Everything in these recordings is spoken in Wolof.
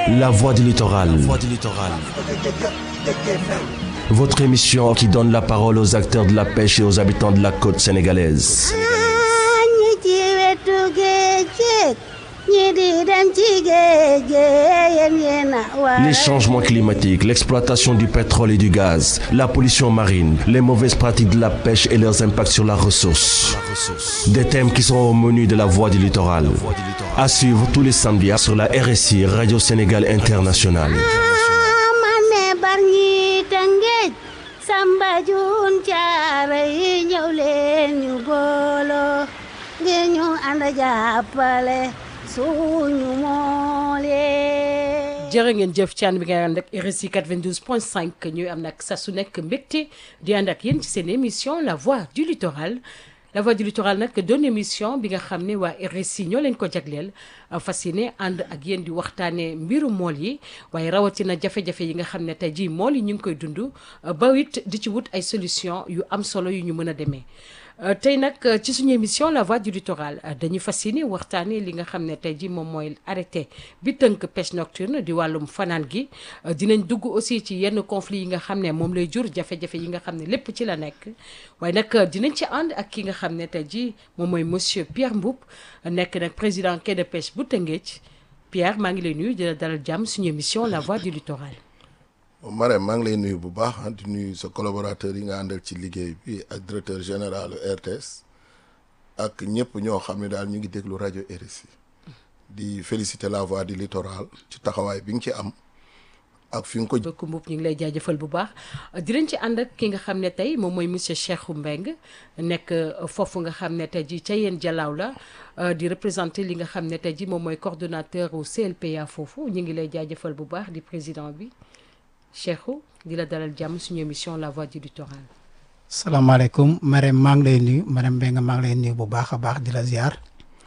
La Voix du Littoral. Votre émission qui donne la parole aux acteurs de la pêche et aux habitants de la côte sénégalaise. Les changements climatiques, l'exploitation du pétrole et du gaz, la pollution marine, les mauvaises pratiques de la pêche et leurs impacts sur la ressource. Des thèmes qui sont au menu de la Voix du Littoral. À suivre tous les samedis sur la RSI, Radio Sénégal International. jërë ngeen jëf ci ànd bi ngay ànd ak RSI 92.5 ñuy am nag saa su nekk mbégte di ànd ak yéen ci seen émission La Voix du Littoral. La Voix du Littoral nag doon émission bi nga xam ne waa RSI ñoo leen ko jagleel fas yéene ànd ak yéen di waxtaanee mbiru mool yi waaye rawatina jafe-jafe yi nga xam ne tey jii mool yi ñu ngi koy dund ba it di ci wut ay solution yu am solo yu ñu mën a demee. tey nag ci suñu émission La Voix du Littoral dañuy fas yéene waxtaanee li nga xam ne tey jii moom mooy arrêté bi tënk pêche nocturne di wàllum fanaan gi dinañ dugg aussi ci yenn conflit yi nga xam ne moom lay jur jafe-jafe yi nga xam ne lépp ci la nekk waaye nag dinañ ci ànd ak ki nga xam ne tey jii moom mooy monsieur Pierre Mboup nekk nag président quai de pêche bu Tëngéej Pierre maa ngi lay nuyu di la dalal jàmm suñu émission La Voix du Littoral. Marème maa ngi lay nuyu bu baax di nuyu sa collaborateur yi nga àndal ci liggéey bi ak directeur général RTS ak ñëpp ñoo xam ne daal ñu ngi déglu rajo RSI di féliciter La Voix du Littoral ci taxawaay bi nga ci am ak fi nga ko. donc Mboup ñu ngi lay jaajëfal bu baax dinañ ci ànd ak ki nga xam ne tey moom mooy monsieur Cheikhou Mbengue nekk foofu nga xam ne tey jii ca yéen jalaaw la di représenter li nga xam ne tey jii moom mooy coordonnateur au CLPA foofu ñu ngi lay jaajëfal bu baax di président bi. Cheikhou di la dalal jàmm suñu émission La Voix du Littoral. salaamaaleykum Marème maa ngi lay nuyu Marème Mbengue maa ngi lay nuyu bu baax a baax di la ziar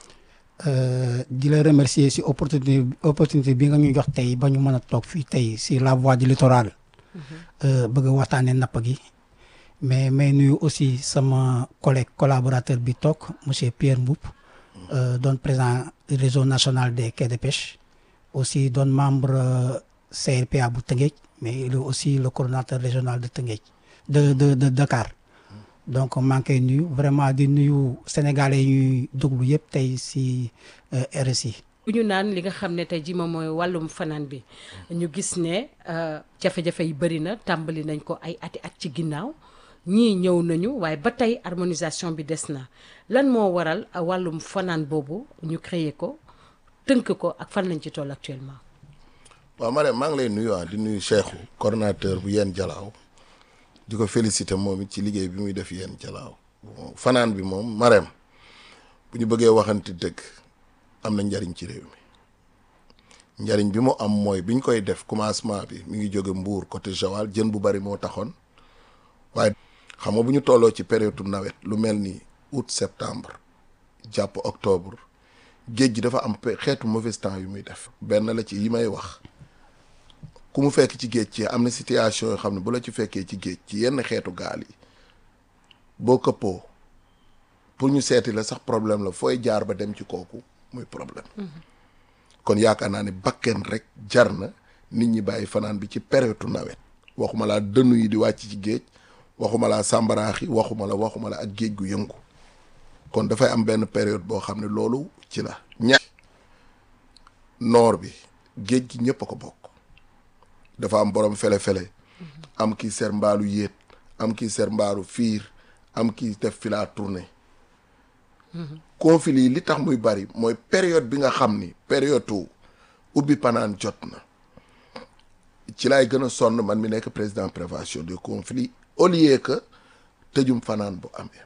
di la remercier si opportunité bi nga ñu jox tey ba ñu mën a toog fii tey si La Voix du Littoral. bëgg a waxtaanee napp gi. mais may nuyu aussi sama collègue collaborateur bi toog monsieur Pierre Mboup doon président réseau national des quais de pêche aussi doon membre CLPA bu Tëngéej. mais il est aussi le coordonnateur régional de Tëngéej de Dakar donc maa ngi koy nuyu vraiment di nuyu sénégalais ñuy déglu yëpp tey si RSI. bu ñu naan li nga xam ne tey jii moom mooy wàllum fanaan bi ñu gis ne jafe-jafe yi bëri na tàmbali nañ ko ay ati at ci ginnaaw ñii ñëw nañu waaye ba tey harmonisation bi des na lan moo waral wàllum fanaan boobu ñu créer ko tënk ko ak fan lañ ci toll actuellement. waaw Marème maa ngi lay nuyu di nuyu Cheikhou coordonnateur bu yéen jalaaw di ko féliciter moom it ci liggéey bi muy def yéen jalaaw fanaan bi moom Marème bu ñu bëggee waxante dëgg am na njariñ ci réew mi njariñ bi mu am mooy bi ñu koy def commencement bi mi ngi jóge Mbour côté Joal jën bu bari moo taxoon waaye xam nga bu ñu tolloo ci période nawet lu mel ni août septembre jàpp octobre géej gi dafa am xeetu mauvais temps yu muy def benn la ci yi may wax ku mu fekk ci géej ci am na situation yoo xam ne bu la ci fekkee ci géej ci yenn xeetu gaal yi boo këppoo pour ñu seeti la sax problème la fooy jaar ba dem ci kooku muy problème kon yaakaar naa ne bakken rek jar na nit ñi bàyyi fanaan bi ci période nawet waxuma laa dënnu yi di wàcc ci géej waxuma laa sàmbaraax yi waxuma la ak géej gu yëngu kon dafay am benn période boo xam ne loolu ci la noor bi géej gi ñëpp a ko bokk dafa am borom fele-fele am kii ser mbaalu yéet am kii ser mbaalu fiir am kii def fi la tournée conflit yi li tax muy bari mooy période bi nga xam ni période ubbi panaan jot na ci laay gën a sonn man mi nekk président prévention des conflits au lieu que tëjum fanaan bu amee